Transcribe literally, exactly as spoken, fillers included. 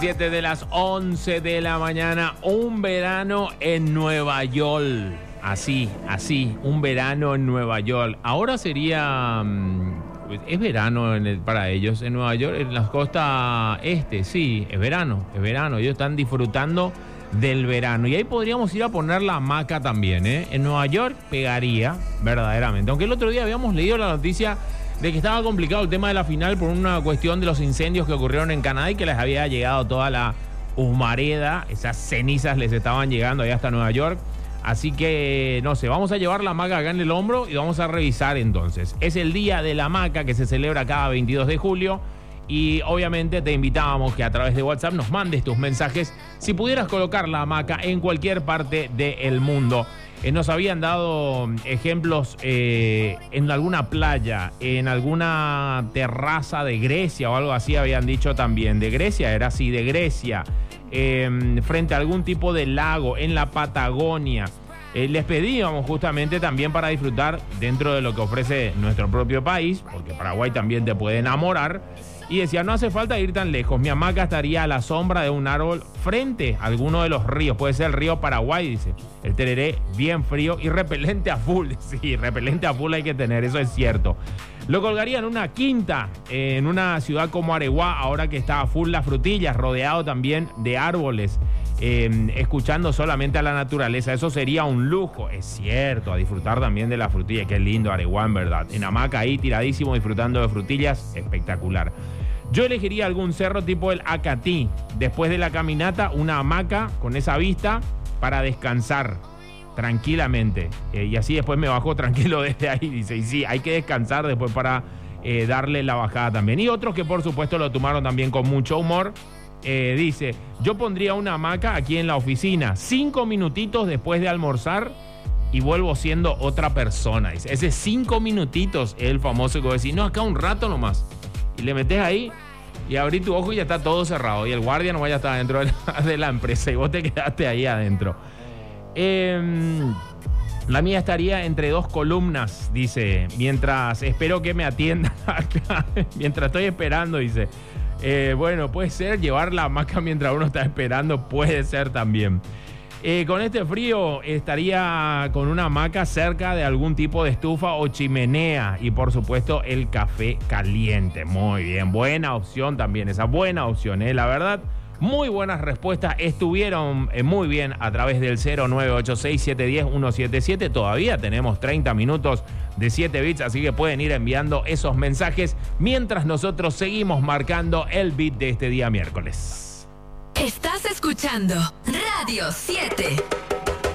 diecisiete de las once de la mañana, un verano en Nueva York. Así, así, un verano en Nueva York. Ahora sería... Pues es verano en el, para ellos en Nueva York, en la costa este, sí, es verano, es verano. Ellos están disfrutando del verano. Y ahí podríamos ir a poner la hamaca también, ¿eh? En Nueva York pegaría, verdaderamente. Aunque el otro día habíamos leído la noticia de que estaba complicado el tema de la final por una cuestión de los incendios que ocurrieron en Canadá y que les había llegado toda la humareda, esas cenizas les estaban llegando allá hasta Nueva York. Así que, no sé, vamos a llevar la hamaca acá en el hombro y vamos a revisar entonces. Es el día de la hamaca que se celebra cada veintidós de julio y obviamente te invitábamos que a través de WhatsApp nos mandes tus mensajes si pudieras colocar la hamaca en cualquier parte del mundo. Eh, nos habían dado ejemplos eh, en alguna playa, en alguna terraza de Grecia o algo así habían dicho también. De Grecia, era así, de Grecia. Eh, frente a algún tipo de lago en la Patagonia. Eh, les pedíamos justamente también para disfrutar dentro de lo que ofrece nuestro propio país, porque Paraguay también te puede enamorar. Y decía, no hace falta ir tan lejos. Mi hamaca estaría a la sombra de un árbol frente a alguno de los ríos. Puede ser el río Paraguay, dice. El tereré bien frío y repelente a full. Sí, repelente a full hay que tener, eso es cierto. Lo colgaría en una quinta, en una ciudad como Areguá, ahora que está a full las frutillas, rodeado también de árboles, eh, escuchando solamente a la naturaleza. Eso sería un lujo, es cierto, a disfrutar también de la frutilla. Qué lindo Areguá, en verdad. En hamaca ahí, tiradísimo, disfrutando de frutillas, espectacular. Yo elegiría algún cerro tipo el Acatí. Después de la caminata, una hamaca con esa vista para descansar tranquilamente. Eh, y así después me bajo tranquilo desde ahí. Dice, y sí, hay que descansar después para eh, darle la bajada también. Y otros que por supuesto lo tomaron también con mucho humor. Eh, dice, yo pondría una hamaca aquí en la oficina, cinco minutitos después de almorzar y vuelvo siendo otra persona. Dice, ese cinco minutitos es el famoso que voy a decir, no, acá un rato nomás. Y le metes ahí y abrís tu ojo y ya está todo cerrado. Y el guardia no vaya a estar dentro de la, de la empresa y vos te quedaste ahí adentro. Eh, la mía estaría entre dos columnas, dice, mientras espero que me atiendan acá. Mientras estoy esperando, dice. Eh, bueno, puede ser llevar la hamaca mientras uno está esperando, puede ser también. Eh, con este frío estaría con una hamaca cerca de algún tipo de estufa o chimenea y por supuesto el café caliente. Muy bien, buena opción también, esa buena opción, ¿eh? La verdad, muy buenas respuestas, estuvieron eh, muy bien a través del cero nueve ocho seis, siete uno cero, uno siete siete. Todavía tenemos treinta minutos de siete bits, así que pueden ir enviando esos mensajes mientras nosotros seguimos marcando el beat de este día miércoles. Estás escuchando Radio siete.